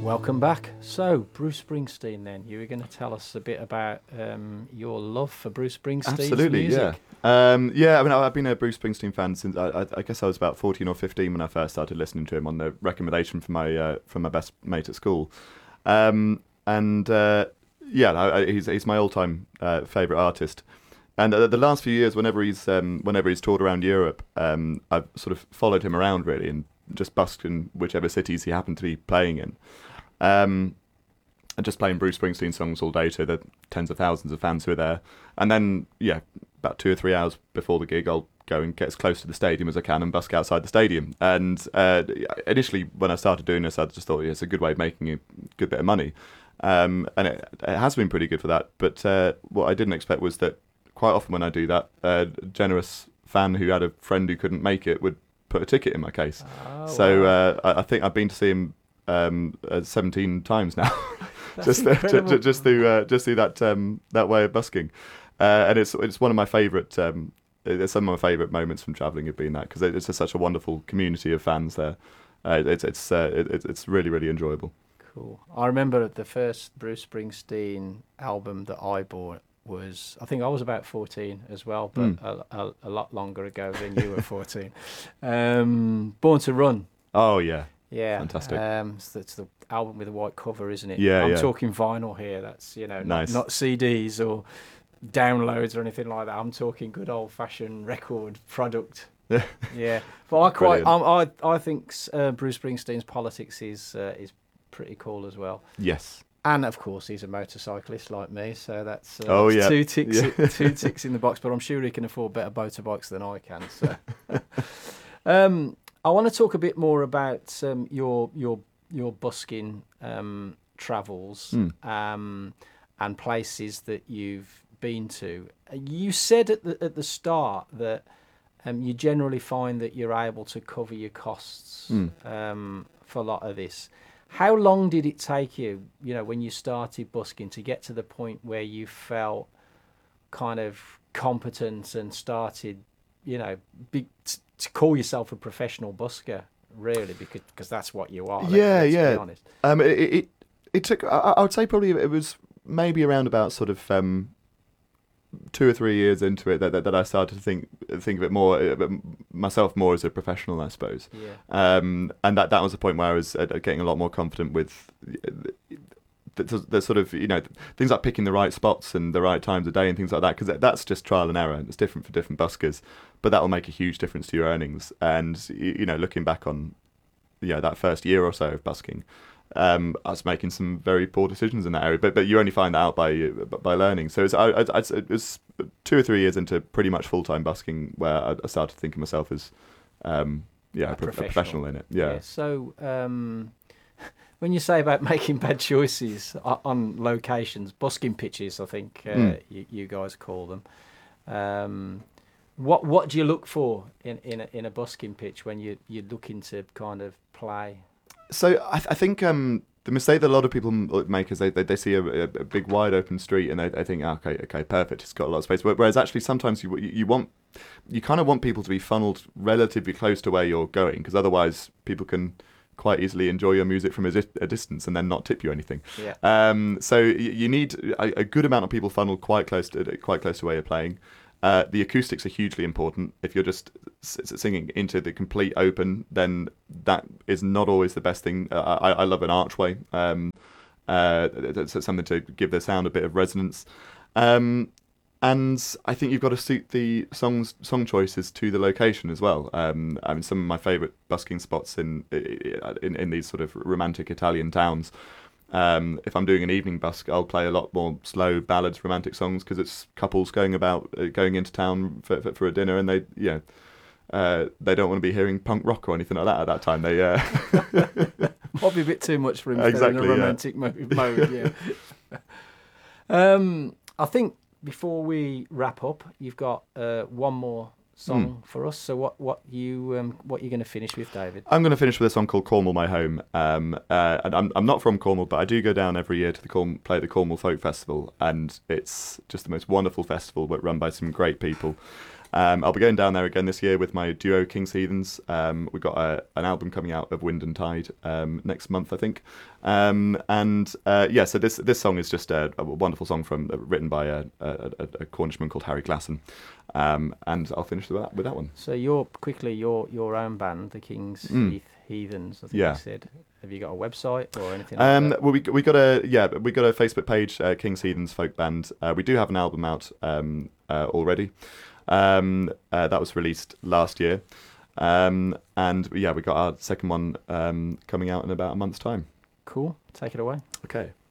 Welcome back. So, Bruce Springsteen, then. You were going to tell us a bit about your love for Bruce Springsteen's Absolutely, music. yeah. I mean, I've been a Bruce Springsteen fan since I guess I was about 14 or 15 when I first started listening to him on the recommendation from my best mate at school, he's my all-time favourite artist. And the last few years, whenever he's toured around Europe, I've sort of followed him around really and just busked in whichever cities he happened to be playing in. And just playing Bruce Springsteen songs all day to the tens of thousands of fans who are there. And then, about 2 or 3 hours before the gig, I'll go and get as close to the stadium as I can and busk outside the stadium. And initially, when I started doing this, I just thought it's a good way of making a good bit of money. And it has been pretty good for that. But what I didn't expect was that quite often when I do that, a generous fan who had a friend who couldn't make it would put a ticket in my case. I think I've been to see him 17 times now. just through that way of busking, and it's one of my favourite. It's some of my favourite moments from travelling have been that, because it's just such a wonderful community of fans there. It's really, really enjoyable. Cool. I remember the first Bruce Springsteen album that I bought was, I think I was about 14 as well, but a lot longer ago than you were 14. Born to Run. Oh yeah. Yeah, fantastic. So it's the album with the white cover, isn't it? Yeah, I'm talking vinyl here. That's nice. not CDs or downloads or anything like that. I'm talking good old fashioned record product. Yeah, but I think Bruce Springsteen's politics is pretty cool as well. Yes. And of course, he's a motorcyclist like me, so that's two ticks in the box. But I'm sure he can afford better motorbikes than I can. So. I want to talk a bit more about your busking travels and places that you've been to. You said at the start that you generally find that you're able to cover your costs for a lot of this. How long did it take you, when you started busking, to get to the point where you felt kind of competent and started, to call yourself a professional busker, really, because that's what you are. Let's be honest. It took. I would say probably it was maybe around about sort of 2 or 3 years into it that I started to think of it more myself more as a professional, I suppose. Yeah. And that was the point where I was getting a lot more confident with the sort of things like picking the right spots and the right times of day and things like that, because that's just trial and error. It's different for different buskers, but that will make a huge difference to your earnings. And looking back on that first year or so of busking, I was making some very poor decisions in that area, but you only find that out by learning. So it was 2 or 3 years into pretty much full-time busking where I started thinking myself as a professional in it. Yeah. So when you say about making bad choices on locations, busking pitches, I think you guys call them. What do you look for in a busking pitch when you're looking to kind of play? So I think the mistake that a lot of people make is they see a big wide open street and they think, okay, perfect, it's got a lot of space. Whereas actually sometimes you kind of want people to be funneled relatively close to where you're going, because otherwise people can quite easily enjoy your music from a distance and then not tip you anything. Yeah. So you need a good amount of people funneled quite close to where you're playing. The acoustics are hugely important. If you're just singing into the complete open, then that is not always the best thing. I love an archway. It's something to give the sound a bit of resonance. And I think you've got to suit the song choices to the location as well. Some of my favourite busking spots in these sort of romantic Italian towns. If I'm doing an evening busk, I'll play a lot more slow ballads, romantic songs, because it's couples going into town for a dinner, and they don't want to be hearing punk rock or anything like that at that time. They probably a bit too much for him. Exactly, in a romantic mode. I think before we wrap up, you've got one more song for us. So what you're going to finish with, David? I'm going to finish with a song called Cornwall My Home. And I'm not from Cornwall, but I do go down every year to play the Cornwall Folk Festival, and it's just the most wonderful festival, but run by some great people. I'll be going down there again this year with my duo King's Heathens. We've got an album coming out of Wind and Tide next month, I think. So this song is just a wonderful song written by a Cornishman called Harry Glasson. And I'll finish with that one. So your own band, the King's Heathens, I think you said. Have you got a website or anything like that? Well, we got a Facebook page, King's Heathens Folk Band. We do have an album out already. That was released last year. We got our second one coming out in about a month's time. Cool. Take it away. Okay.